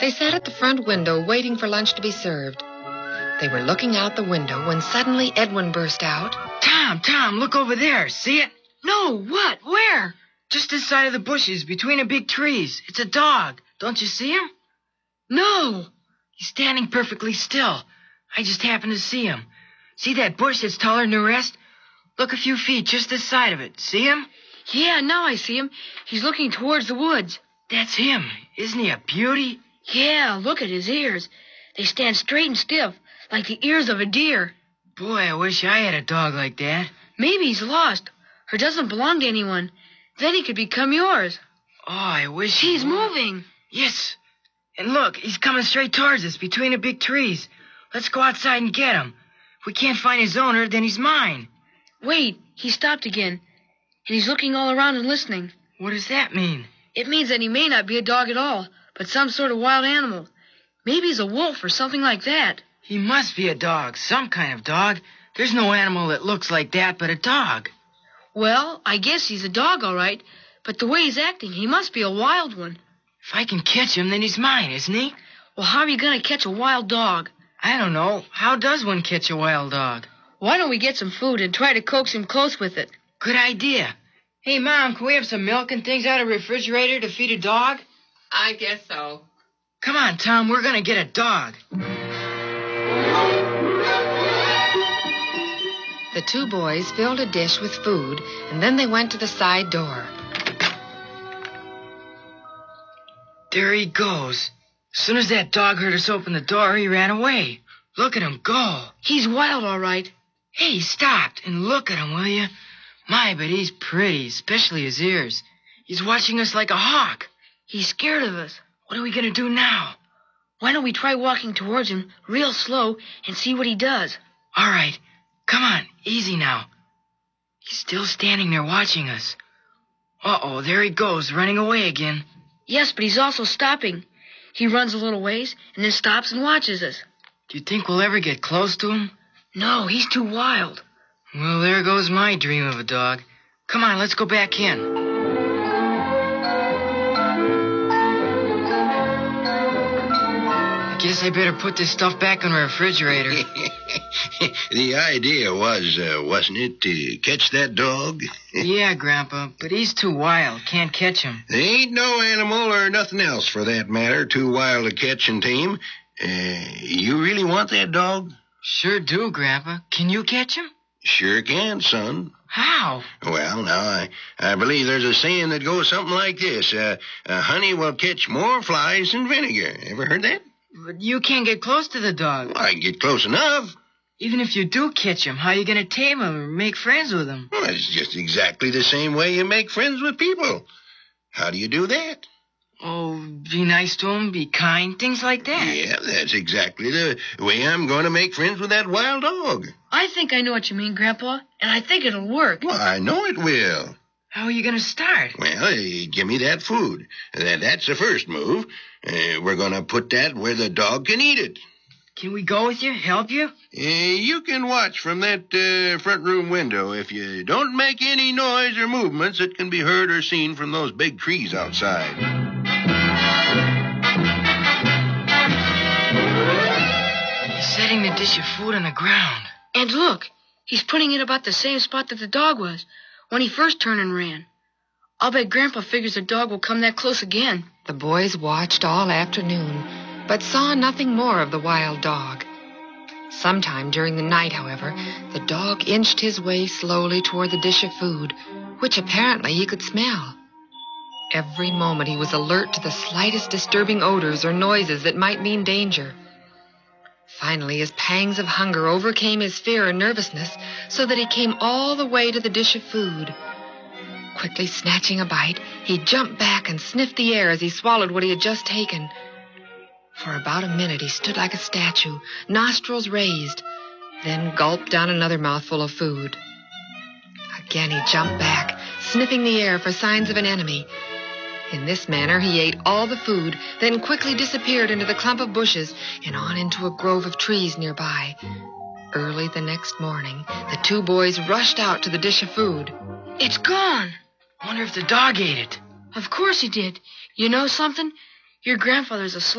They sat at the front window waiting for lunch to be served. They were looking out the window when suddenly Edwin burst out. Tom, look over there. See it? No, what? Where? Just this side of the bushes, between the big trees. It's a dog. Don't you see him? No. He's standing perfectly still. I just happened to see him. See that bush that's taller than the rest? Look a few feet just this side of it. See him? Yeah, now I see him. He's looking towards the woods. That's him. Isn't he a beauty? Yeah, look at his ears. They stand straight and stiff, like the ears of a deer. Boy, I wish I had a dog like that. Maybe he's lost, or doesn't belong to anyone. Then he could become yours. Oh, I wish He's moving. Yes. And look, he's coming straight towards us, between the big trees. Let's go outside and get him. If we can't find his owner, then he's mine. Wait, he stopped again, and he's looking all around and listening. What does that mean? It means that he may not be a dog at all, but some sort of wild animal. Maybe he's a wolf or something like that. He must be a dog, some kind of dog. There's no animal that looks like that but a dog. Well, I guess he's a dog, all right, but the way he's acting, he must be a wild one. If I can catch him, then he's mine, isn't he? Well, how are you going to catch a wild dog? I don't know. How does one catch a wild dog? Why don't we get some food and try to coax him close with it? Good idea. Hey, Mom, can we have some milk and things out of the refrigerator to feed a dog? I guess so. Come on, Tom, we're going to get a dog. The two boys filled a dish with food, and then they went to the side door. There he goes. As soon as that dog heard us open the door, he ran away. Look at him go. He's wild, all right. Hey, he stopped, and look at him, will you? My, but he's pretty, especially his ears. He's watching us like a hawk. He's scared of us. What are we going to do now? Why don't we try walking towards him real slow and see what he does? All right. Come on, easy now. He's still standing there watching us. Uh-oh, there he goes, running away again. Yes, but he's also stopping. He runs a little ways and then stops and watches us. Do you think we'll ever get close to him? No, he's too wild. Well, there goes my dream of a dog. Come on, let's go back in. I guess I better put this stuff back in the refrigerator. The idea was, wasn't it, to catch that dog? Yeah, Grandpa, but he's too wild. Can't catch him. There ain't no animal or nothing else, for that matter, too wild to catch and tame. You really want that dog? Sure do, Grandpa. Can you catch him? Sure can, son. How? Well, now, I believe there's a saying that goes something like this. Honey will catch more flies than vinegar. Ever heard that? But you can't get close to the dog. Well, I can get close enough. Even if you do catch him, how are you going to tame him or make friends with him? Well, it's just exactly the same way you make friends with people. How do you do that? Oh, be nice to him, be kind, things like that. Yeah, that's exactly the way I'm going to make friends with that wild dog. I think I know what you mean, Grandpa, and I think it'll work. Well, I know it will. How are you going to start? Well, give me that food. That's the first move. We're going to put that where the dog can eat it. Can we go with you? Help you? You can watch from that front room window. If you don't make any noise or movements, it can be heard or seen from those big trees outside. He's setting the dish of food on the ground. And look, he's putting it about the same spot that the dog was when he first turned and ran. I'll bet Grandpa figures the dog will come that close again. The boys watched all afternoon, but saw nothing more of the wild dog. Sometime during the night, however, the dog inched his way slowly toward the dish of food, which apparently he could smell. Every moment he was alert to the slightest disturbing odors or noises that might mean danger. Finally, his pangs of hunger overcame his fear and nervousness, so that he came all the way to the dish of food. Quickly snatching a bite, he jumped back and sniffed the air as he swallowed what he had just taken. For about a minute he stood like a statue, nostrils raised, then gulped down another mouthful of food. Again he jumped back, sniffing the air for signs of an enemy. In this manner he ate all the food, then quickly disappeared into the clump of bushes and on into a grove of trees nearby. Early the next morning, the two boys rushed out to the dish of food. It's gone. Wonder if the dog ate it. Of course he did. You know something? Your grandfather's a